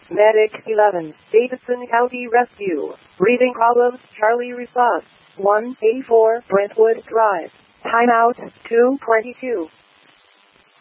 Medic 11, Davidson County Rescue. Breathing problems, Charlie response. 184 Brentwood Drive. Timeout 2:22.